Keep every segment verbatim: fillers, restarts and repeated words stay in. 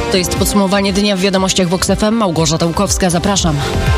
To jest podsumowanie dnia w Wiadomościach Vox F M. Małgorzata Łukowska, zapraszam.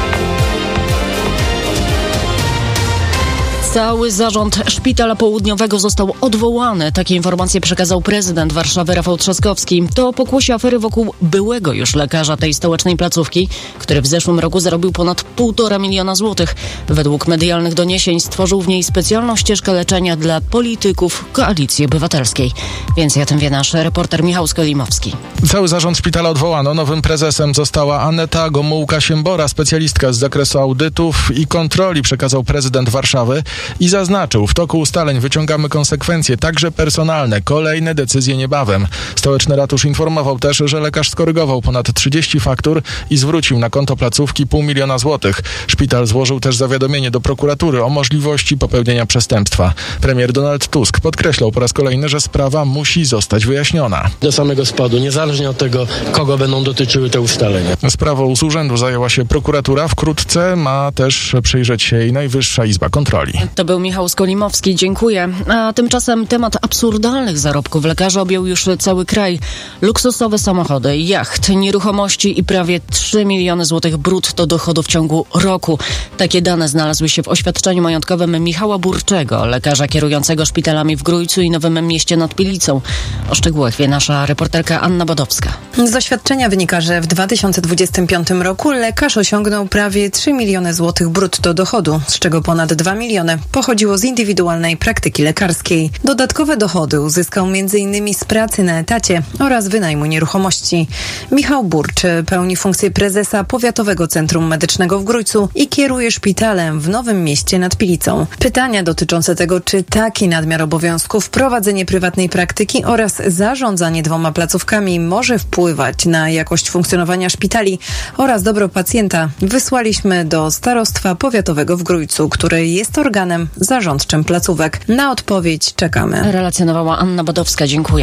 Cały zarząd Szpitala Południowego został odwołany. Takie informacje przekazał prezydent Warszawy Rafał Trzaskowski. To pokłosie afery wokół byłego już lekarza tej stołecznej placówki, który w zeszłym roku zarobił ponad półtora miliona złotych. Według medialnych doniesień stworzył w niej specjalną ścieżkę leczenia dla polityków Koalicji Obywatelskiej. Więcej o tym wie nasz reporter Michał Skolimowski. Cały zarząd szpitala odwołano. Nowym prezesem została Aneta Gomułka-Siembora, specjalistka z zakresu audytów i kontroli, przekazał prezydent Warszawy. I zaznaczył, w toku ustaleń wyciągamy konsekwencje, także personalne. Kolejne decyzje niebawem. Stołeczny ratusz informował też, że lekarz skorygował ponad trzydzieści faktur i zwrócił na konto placówki pół miliona złotych. Szpital złożył też zawiadomienie do prokuratury o możliwości popełnienia przestępstwa. Premier Donald Tusk podkreślał po raz kolejny, że sprawa musi zostać wyjaśniona. Do samego spadu, niezależnie od tego, kogo będą dotyczyły te ustalenia. Sprawą z urzędu zajęła się prokuratura. Wkrótce ma też przyjrzeć się jej Najwyższa Izba Kontroli. To był Michał Skolimowski, dziękuję. A tymczasem temat absurdalnych zarobków lekarzy objął już cały kraj. Luksusowe samochody, jacht, nieruchomości i prawie trzy miliony złotych brutto dochodu w ciągu roku. Takie dane znalazły się w oświadczeniu majątkowym Michała Burczego, lekarza kierującego szpitalami w Grójcu i Nowym Mieście nad Pilicą. O szczegółach wie nasza reporterka Anna Bodowska. Z oświadczenia wynika, że w dwa tysiące dwudziestym piątym roku lekarz osiągnął prawie trzy miliony złotych brutto dochodu, z czego ponad dwa miliony pochodziło z indywidualnej praktyki lekarskiej. Dodatkowe dochody uzyskał między innymi z pracy na etacie oraz wynajmu nieruchomości. Michał Burcz pełni funkcję prezesa Powiatowego Centrum Medycznego w Grójcu i kieruje szpitalem w Nowym Mieście nad Pilicą. Pytania dotyczące tego, czy taki nadmiar obowiązków, prowadzenie prywatnej praktyki oraz zarządzanie dwoma placówkami może wpływać na jakość funkcjonowania szpitali oraz dobro pacjenta, wysłaliśmy do Starostwa Powiatowego w Grójcu, które jest organem zarządczym placówek. Na odpowiedź czekamy. Relacjonowała Anna Bodowska, dziękuję.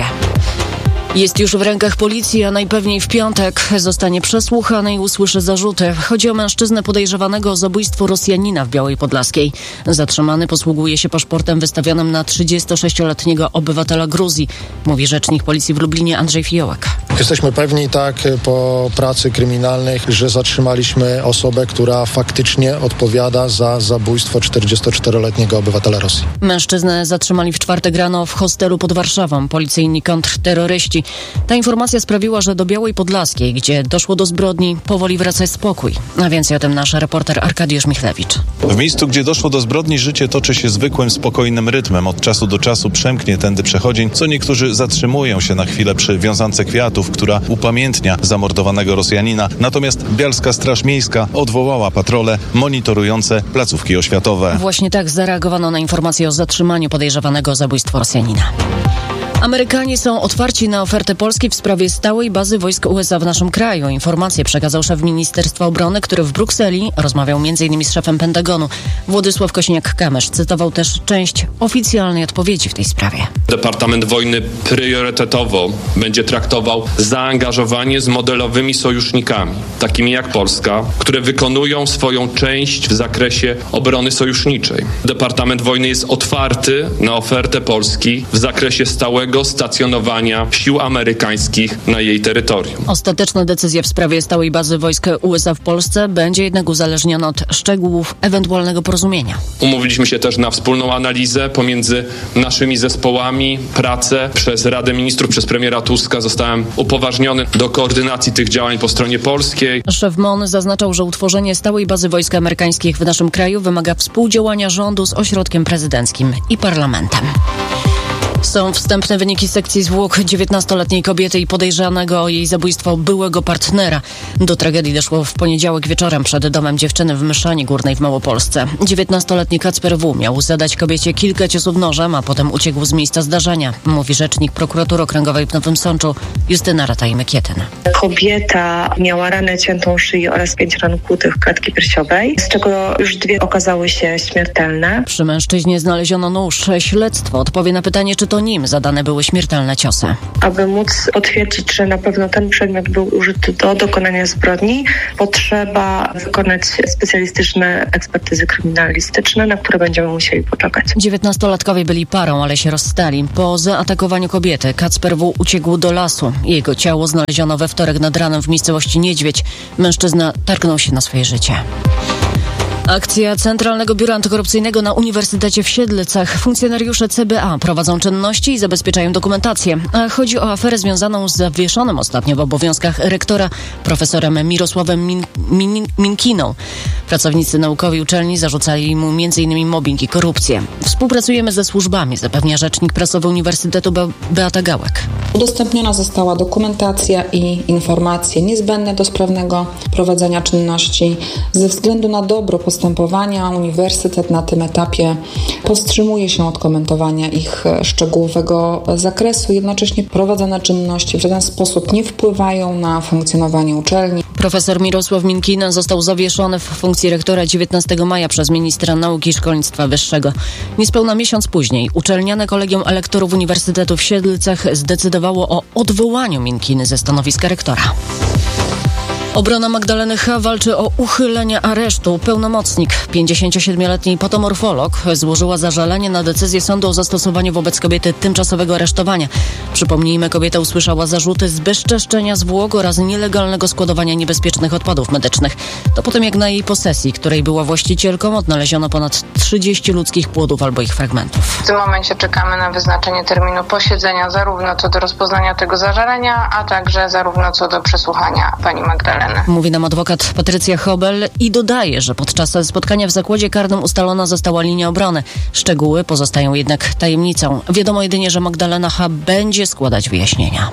Jest już w rękach policji, a najpewniej w piątek zostanie przesłuchany i usłyszy zarzuty. Chodzi o mężczyznę podejrzewanego o zabójstwo Rosjanina w Białej Podlaskiej. Zatrzymany posługuje się paszportem wystawionym na trzydziestosześcioletniego obywatela Gruzji, mówi rzecznik policji w Lublinie Andrzej Fiołek. Jesteśmy pewni tak po pracy kryminalnej, że zatrzymaliśmy osobę, która faktycznie odpowiada za zabójstwo czterdziestoczteroletniego obywatela Rosji. Mężczyznę zatrzymali w czwartek rano w hostelu pod Warszawą. Policyjni kontrterroryści. Ta informacja sprawiła, że do Białej Podlaskiej, gdzie doszło do zbrodni, powoli wraca spokój. A więcej o tym nasz reporter Arkadiusz Michlewicz. W miejscu, gdzie doszło do zbrodni, życie toczy się zwykłym, spokojnym rytmem. Od czasu do czasu przemknie tędy przechodzień, co niektórzy zatrzymują się na chwilę przy wiązance kwiatów, która upamiętnia zamordowanego Rosjanina. Natomiast Bialska Straż Miejska odwołała patrole monitorujące placówki oświatowe. Właśnie tak zareagowano na informację o zatrzymaniu podejrzewanego o zabójstwo Rosjanina. Amerykanie są otwarci na ofertę Polski w sprawie stałej bazy wojsk U S A w naszym kraju. Informację przekazał szef Ministerstwa Obrony, który w Brukseli rozmawiał między innymi z szefem Pentagonu. Władysław Kośniak-Kamysz cytował też część oficjalnej odpowiedzi w tej sprawie. Departament Wojny priorytetowo będzie traktował zaangażowanie z modelowymi sojusznikami, takimi jak Polska, które wykonują swoją część w zakresie obrony sojuszniczej. Departament Wojny jest otwarty na ofertę Polski w zakresie stałego stacjonowania sił amerykańskich na jej terytorium. Ostateczna decyzja w sprawie stałej bazy wojsk U S A w Polsce będzie jednak uzależniona od szczegółów ewentualnego porozumienia. Umówiliśmy się też na wspólną analizę pomiędzy naszymi zespołami, pracę. Przez Radę Ministrów, przez premiera Tuska zostałem upoważniony do koordynacji tych działań po stronie polskiej. Szef M O N zaznaczał, że utworzenie stałej bazy wojsk amerykańskich w naszym kraju wymaga współdziałania rządu z ośrodkiem prezydenckim i parlamentem. Są wstępne wyniki sekcji zwłok dziewiętnastoletniej kobiety i podejrzanego o jej zabójstwo byłego partnera. Do tragedii doszło w poniedziałek wieczorem przed domem dziewczyny w Myszani Górnej w Małopolsce. dziewiętnastoletni Kacper W. miał zadać kobiecie kilka ciosów nożem, a potem uciekł z miejsca zdarzenia, mówi rzecznik prokuratury okręgowej w Nowym Sączu Justyna Rataj-Mykietyn. Kobieta miała ranę ciętą szyi oraz pięć ran kłutych klatki piersiowej, z czego już dwie okazały się śmiertelne. Przy mężczyźnie znaleziono nóż. Śledztwo odpowie na pytanie, czy to to nim zadane były śmiertelne ciosy. Aby móc potwierdzić, że na pewno ten przedmiot był użyty do dokonania zbrodni, potrzeba wykonać specjalistyczne ekspertyzy kryminalistyczne, na które będziemy musieli poczekać. dziewiętnastolatkowie byli parą, ale się rozstali. Po zaatakowaniu kobiety Kacper W. uciekł do lasu. Jego ciało znaleziono we wtorek nad ranem w miejscowości Niedźwiedź. Mężczyzna targnął się na swoje życie. Akcja Centralnego Biura Antykorupcyjnego na Uniwersytecie w Siedlcach. Funkcjonariusze C B A prowadzą czynności i zabezpieczają dokumentację. A chodzi o aferę związaną z zawieszonym ostatnio w obowiązkach rektora profesorem Mirosławem Min- Min- Minkiną. Pracownicy naukowi uczelni zarzucali mu między innymi mobbing i korupcję. Współpracujemy ze służbami, zapewnia rzecznik prasowy Uniwersytetu Be- Beata Gałek. Udostępniona została dokumentacja i informacje niezbędne do sprawnego prowadzenia czynności. Ze względu na dobro postępowania uniwersytet na tym etapie powstrzymuje się od komentowania ich szczegółowego zakresu. Jednocześnie prowadzone czynności w żaden sposób nie wpływają na funkcjonowanie uczelni. Profesor Mirosław Minkina został zawieszony w funkcji rektora dziewiętnastego maja przez ministra nauki i szkolnictwa wyższego. Niespełna miesiąc później uczelniane Kolegium Elektorów Uniwersytetu w Siedlcach zdecydowało o odwołaniu Minkiny ze stanowiska rektora. Obrona Magdaleny H. walczy o uchylenie aresztu. Pełnomocnik, pięćdziesięciosiedmioletni potomorfolog, złożyła zażalenie na decyzję sądu o zastosowaniu wobec kobiety tymczasowego aresztowania. Przypomnijmy, kobieta usłyszała zarzuty zbezczeszczenia zwłok oraz nielegalnego składowania niebezpiecznych odpadów medycznych. To po tym, jak na jej posesji, której była właścicielką, odnaleziono ponad trzydzieści ludzkich płodów albo ich fragmentów. W tym momencie czekamy na wyznaczenie terminu posiedzenia zarówno co do rozpoznania tego zażalenia, a także zarówno co do przesłuchania pani Magdaleny. Mówi nam adwokat Patrycja Hobel i dodaje, że podczas spotkania w zakładzie karnym ustalona została linia obrony. Szczegóły pozostają jednak tajemnicą. Wiadomo jedynie, że Magdalena H. będzie składać wyjaśnienia.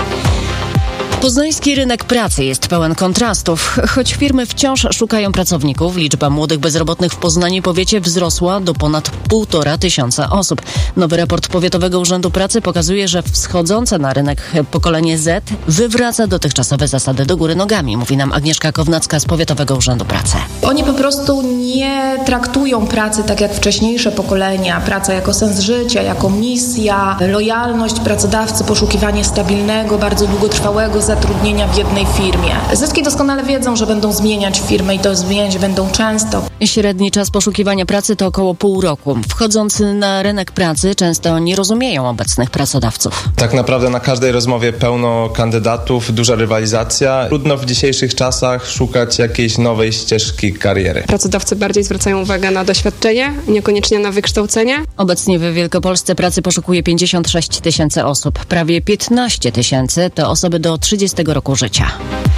Poznański rynek pracy jest pełen kontrastów. Choć firmy wciąż szukają pracowników, liczba młodych bezrobotnych w Poznaniu powiecie wzrosła do ponad półtora tysiąca osób. Nowy raport Powiatowego Urzędu Pracy pokazuje, że wschodzące na rynek pokolenie Z wywraca dotychczasowe zasady do góry nogami, mówi nam Agnieszka Kownacka z Powiatowego Urzędu Pracy. Oni po prostu nie traktują pracy tak jak wcześniejsze pokolenia. Praca jako sens życia, jako misja, lojalność pracodawcy, poszukiwanie stabilnego, bardzo długotrwałego zatrudnienia w jednej firmie. Zyski doskonale wiedzą, że będą zmieniać firmę i to zmieniać będą często. Średni czas poszukiwania pracy to około pół roku. Wchodzący na rynek pracy często nie rozumieją obecnych pracodawców. Tak naprawdę na każdej rozmowie pełno kandydatów, duża rywalizacja. Trudno w dzisiejszych czasach szukać jakiejś nowej ścieżki kariery. Pracodawcy bardziej zwracają uwagę na doświadczenie, niekoniecznie na wykształcenie. Obecnie w Wielkopolsce pracy poszukuje pięćdziesiąt sześć tysięcy osób. Prawie piętnaście tysięcy to osoby do trzydziestego roku życia.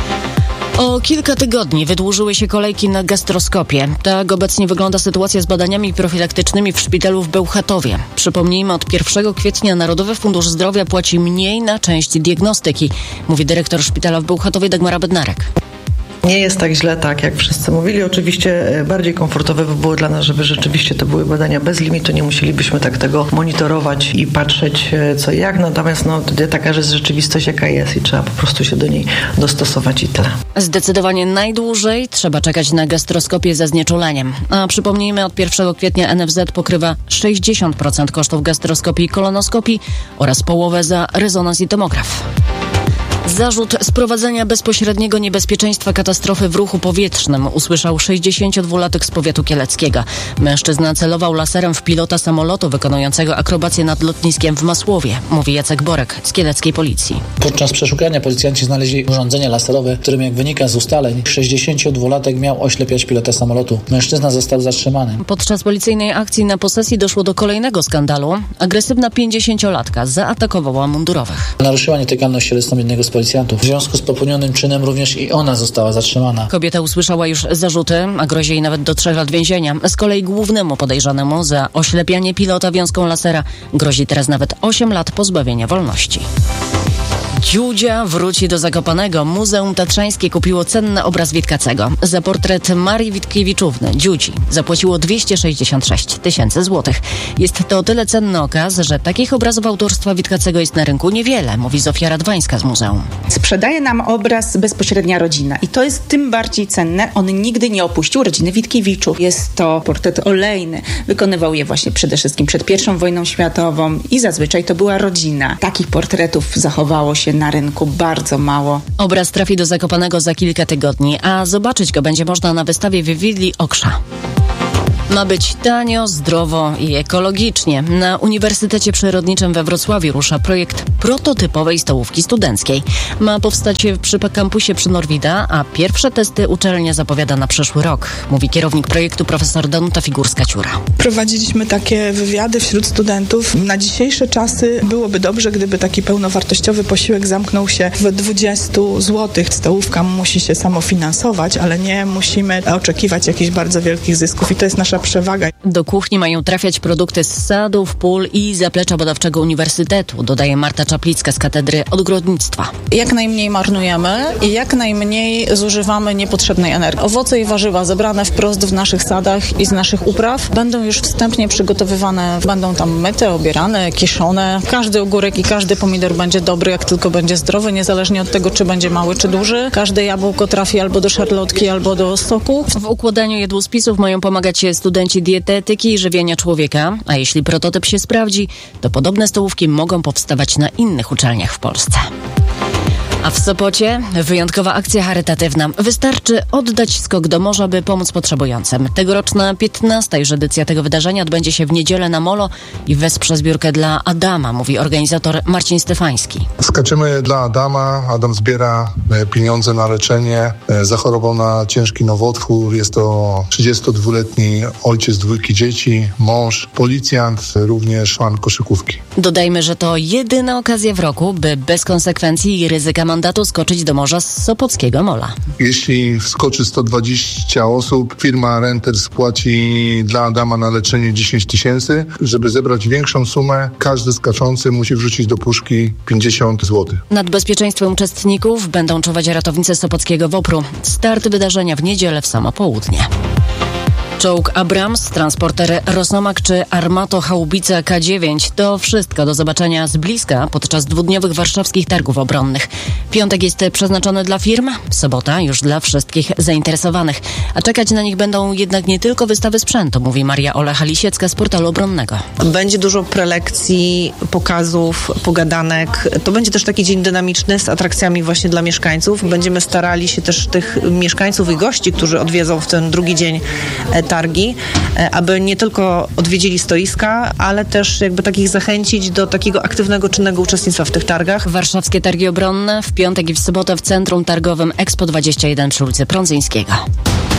O kilka tygodni wydłużyły się kolejki na gastroskopię. Tak obecnie wygląda sytuacja z badaniami profilaktycznymi w szpitalu w Bełchatowie. Przypomnijmy, od pierwszego kwietnia Narodowy Fundusz Zdrowia płaci mniej na część diagnostyki, mówi dyrektor szpitala w Bełchatowie Dagmara Bednarek. Nie jest tak źle, tak jak wszyscy mówili. Oczywiście bardziej komfortowe by było dla nas, żeby rzeczywiście to były badania bez limitu. Nie musielibyśmy tak tego monitorować i patrzeć co i jak. Natomiast no, taka jest rzeczywistość, jaka jest i trzeba po prostu się do niej dostosować i tyle. Zdecydowanie najdłużej trzeba czekać na gastroskopię ze znieczuleniem. A przypomnijmy, od pierwszego kwietnia N F Z pokrywa sześćdziesiąt procent kosztów gastroskopii i kolonoskopii oraz połowę za rezonans i tomograf. Zarzut sprowadzenia bezpośredniego niebezpieczeństwa katastrofy w ruchu powietrznym usłyszał sześćdziesięciodwulatek z powiatu kieleckiego. Mężczyzna celował laserem w pilota samolotu wykonującego akrobację nad lotniskiem w Masłowie, mówi Jacek Borek z kieleckiej policji. Podczas przeszukania policjanci znaleźli urządzenie laserowe, którym, jak wynika z ustaleń, sześćdziesięciodwulatek miał oślepiać pilota samolotu. Mężczyzna został zatrzymany. Podczas policyjnej akcji na posesji doszło do kolejnego skandalu. Agresywna pięćdziesięciolatka zaatakowała mundurowych. Naruszyła nietykalność cielesną jednego z policjantów. W związku z popełnionym czynem również i ona została zatrzymana. Kobieta usłyszała już zarzuty, a grozi jej nawet do trzech lat więzienia. Z kolei głównemu podejrzanemu za oślepianie pilota wiązką lasera grozi teraz nawet osiem lat pozbawienia wolności. Dziudzia wróci do Zakopanego. Muzeum Tatrzańskie kupiło cenny obraz Witkacego. Za portret Marii Witkiewiczówny, Dziudzi, zapłaciło dwieście sześćdziesiąt sześć tysięcy złotych. Jest to o tyle cenny okaz, że takich obrazów autorstwa Witkacego jest na rynku niewiele, mówi Zofia Radwańska z muzeum. Sprzedaje nam obraz bezpośrednia rodzina i to jest tym bardziej cenne. On nigdy nie opuścił rodziny Witkiewiczów. Jest to portret olejny. Wykonywał je właśnie przede wszystkim przed pierwszą wojną światową i zazwyczaj to była rodzina. Takich portretów zachowało się na rynku bardzo mało. Obraz trafi do Zakopanego za kilka tygodni, a zobaczyć go będzie można na wystawie w Willi Oksza. Ma być tanio, zdrowo i ekologicznie. Na Uniwersytecie Przyrodniczym we Wrocławiu rusza projekt prototypowej stołówki studenckiej. Ma powstać przy kampusie przy Norwida, a pierwsze testy uczelnia zapowiada na przyszły rok, mówi kierownik projektu profesor Danuta Figurska-Ciura. Prowadziliśmy takie wywiady wśród studentów. Na dzisiejsze czasy byłoby dobrze, gdyby taki pełnowartościowy posiłek zamknął się w dwudziestu złotych. Stołówka musi się samofinansować, ale nie musimy oczekiwać jakichś bardzo wielkich zysków i to jest nasza przewaga. Do kuchni mają trafiać produkty z sadów, pól i zaplecza badawczego uniwersytetu, dodaje Marta Czaplicka z Katedry Ogrodnictwa. Jak najmniej marnujemy i jak najmniej zużywamy niepotrzebnej energii. Owoce i warzywa zebrane wprost w naszych sadach i z naszych upraw będą już wstępnie przygotowywane, będą tam myte, obierane, kiszone. Każdy ogórek i każdy pomidor będzie dobry, jak tylko będzie zdrowy, niezależnie od tego, czy będzie mały, czy duży. Każde jabłko trafi albo do szarlotki, albo do soku. W układaniu jadłospisów mają pomagać studenci dietetyki i żywienia człowieka, a jeśli prototyp się sprawdzi, to podobne stołówki mogą powstawać na innych uczelniach w Polsce. A w Sopocie wyjątkowa akcja charytatywna. Wystarczy oddać skok do morza, by pomóc potrzebującym. Tegoroczna piętnasta już edycja tego wydarzenia odbędzie się w niedzielę na Molo i wesprze zbiórkę dla Adama, mówi organizator Marcin Stefański. Skaczymy dla Adama. Adam zbiera pieniądze na leczenie. Zachorował na ciężki nowotwór. Jest to trzydziestodwuletni ojciec dwójki dzieci, mąż, policjant, również fan koszykówki. Dodajmy, że to jedyna okazja w roku, by bez konsekwencji i ryzyka mandatu skoczyć do morza z Sopockiego Mola. Jeśli wskoczy sto dwadzieścia osób, firma Renter spłaci dla Adama na leczenie dziesięć tysięcy. Żeby zebrać większą sumę, każdy skaczący musi wrzucić do puszki pięćdziesiąt złotych. Nad bezpieczeństwem uczestników będą czuwać ratownicy Sopockiego Wopru. Start wydarzenia w niedzielę w samo południe. Czołg Abrams, transporter Rosomak czy Armato Haubica K dziewięć to wszystko do zobaczenia z bliska podczas dwudniowych warszawskich targów obronnych. Piątek jest przeznaczony dla firm, sobota już dla wszystkich zainteresowanych. A czekać na nich będą jednak nie tylko wystawy sprzętu, mówi Maria Olecha-Lisiecka z portalu obronnego. Będzie dużo prelekcji, pokazów, pogadanek. To będzie też taki dzień dynamiczny z atrakcjami właśnie dla mieszkańców. Będziemy starali się też tych mieszkańców i gości, którzy odwiedzą w ten drugi dzień targi, aby nie tylko odwiedzili stoiska, ale też jakby takich zachęcić do takiego aktywnego, czynnego uczestnictwa w tych targach. Warszawskie targi obronne w piątek i w sobotę w centrum targowym Expo dwadzieścia jeden przy ulicy Prądzyńskiego.